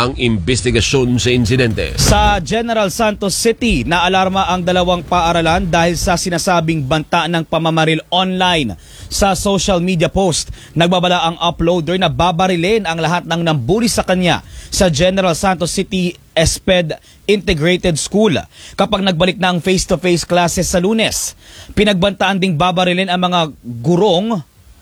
ang investigasyon sa insidente. Sa General Santos City, naalarma ang dalawang paaralan dahil sa sinasabing banta ng pamamaril online. Sa social media post, nagbabala ang uploader na babarilin ang lahat ng nambuli sa kanya sa General Santos City SPED Integrated School kapag nagbalik na ang face-to-face classes sa Lunes. Pinagbantaan ding babarilin ang mga gurong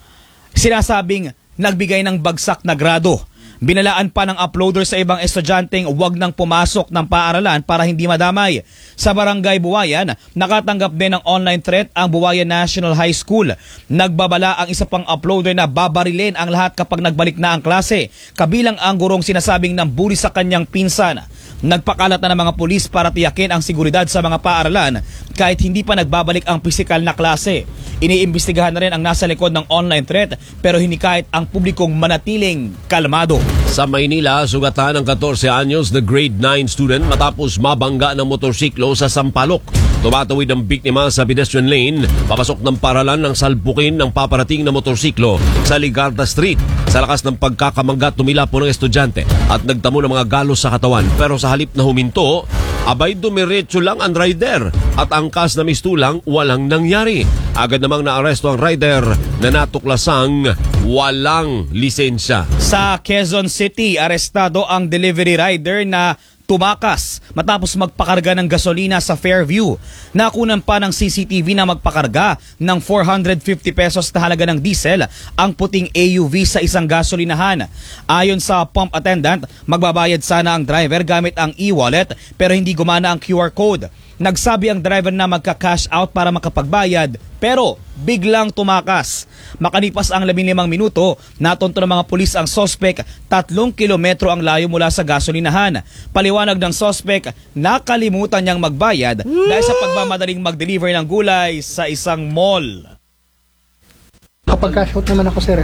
sinasabing nagbigay ng bagsak na grado. Binalaan pa ng uploader sa ibang estudyanteng huwag nang pumasok ng paaralan para hindi madamay. Sa Barangay Buwayan, nakatanggap din ng online threat ang Buwayan National High School. Nagbabala ang isa pang uploader na babarilin ang lahat kapag nagbalik na ang klase, kabilang ang gurong sinasabing nambuli sa kanyang pinsan. Nagpakalat na ng mga pulis para tiyakin ang seguridad sa mga paaralan kahit hindi pa nagbabalik ang pisikal na klase. Iniimbestigahan na rin ang nasa likod ng online threat pero hinikayat ang publikong manatiling kalmado. Sa Maynila, sugatan ng 14 anyos na grade 9 student matapos mabangga ng motorsiklo sa Sampaloc. Tumatawid ang biktima sa pedestrian lane, papasok ng paralan ng salpukin ng paparating na motorsiklo sa Ligarda Street. Sa lakas ng pagkakamangga, tumila po ng estudyante at nagtamo ng mga galos sa katawan. Pero sa halip na huminto, abay dumiretso lang ang rider at angkas na mistulang walang nangyari. Agad namang naaresto ang rider na natuklasang walang lisensya. Sa Quezon City, arestado ang delivery rider na tumakas matapos magpakarga ng gasolina sa Fairview. Nakunan pa ng CCTV na magpakarga ng 450 pesos na halaga ng diesel ang puting AUV sa isang gasolinahan. Ayon sa pump attendant, magbabayad sana ang driver gamit ang e-wallet pero hindi gumana ang QR code. Nagsabi ang driver na magka-cash out para makapagbayad pero biglang tumakas. Makalipas ang 15 minuto, natunto ng mga pulis ang sospek 3 kilometro ang layo mula sa gasolinahan. Paliwanag ng sospek, nakalimutan niyang magbayad dahil sa pagmamadaling mag-deliver ng gulay sa isang mall. Kapag cash out naman ako, sir,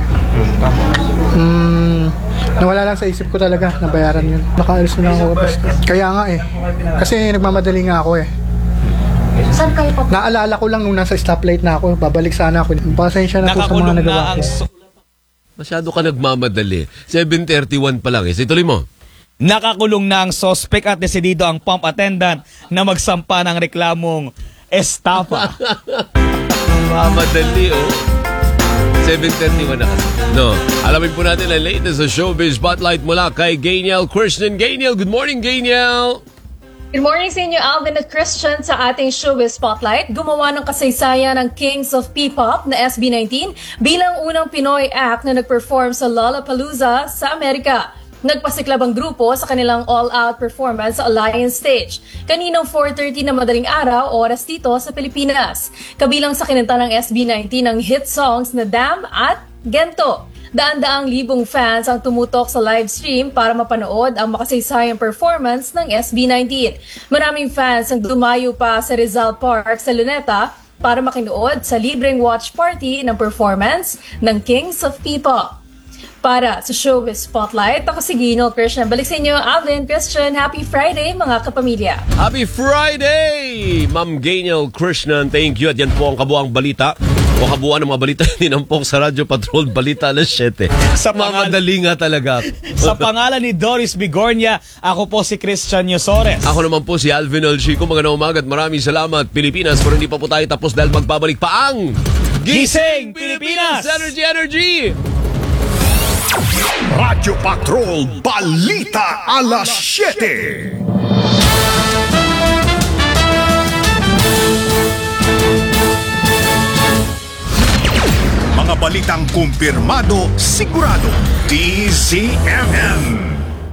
nawala lang sa isip ko talaga na bayaran yun. Nakaalis na ako. Kaya nga kasi nagmamadali nga ako Saan kayo pa? Naalala ko lang nung nasa stoplight na ako, babalik sana ako. Pasensya na po sa mga nagawa ko. Masyado ka nagmamadali. 7:31 pa lang. Ituloy mo. Nakakulong na ang sospek at desidido ang pump attendant na magsampa ng reklamong estafa. Mamadali, 7:31 na kasi. No. Alamin po natin ang latest sa Showbiz Spotlight mula kay Gainiel Christian. Gainiel, good morning, Gainiel! Good morning sa inyo, Alvin at Christian. Sa ating Showbiz Spotlight, gumawa ng kasaysayan ng Kings of P-Pop na SB19 bilang unang Pinoy act na nag-perform sa Lollapalooza sa Amerika. Nagpasiklab ang grupo sa kanilang all-out performance sa Alliance Stage. Kaninang 4:30 na madaling araw, oras dito sa Pilipinas. Kabilang sa kinanta ng SB19 ang hit songs na Damn at Gento. Daan-daang libong fans ang tumutok sa live stream para mapanood ang makasaysayang performance ng SB19. Maraming fans ang dumayo pa sa Rizal Park sa Luneta para makinood sa libreng watch party ng performance ng Kings of P-Pop. Para sa Showbiz Spotlight, ako si Gainiel Christian. Balik sa inyo, Alvin, Christian. Happy Friday, mga kapamilya. Happy Friday! Ma'am Gainiel Christian, thank you. At yan po ang kabuang balita. O kabuuan ng mga balita ninampok sa Radyo Patrol Balita alas 7. Sa mamadali nga talaga. Sa pangalan ni Doris Bigornia, ako po si Christian Yosores. Ako naman po si Alvin Alchico. Magandang umaga at maraming salamat, Pilipinas. Pero hindi pa po tayo tapos dahil magbabalik pa ang Gising Pilipinas! Energy, energy! Radyo Patrol Balita alas 7. Mga balitang kumpirmado, sigurado. DZMM.